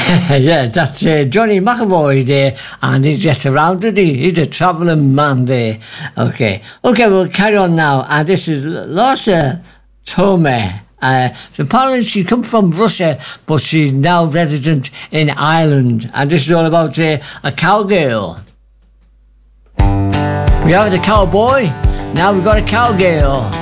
Yeah, that's Johnny McAvoy there, and he gets around, did he? He's a travelling man there. Okay, we'll carry on now, and this is Larsa Tome. So apparently she comes from Russia, but she's now resident in Ireland, and this is all about a cowgirl. We have the cowboy, now we've got a cowgirl.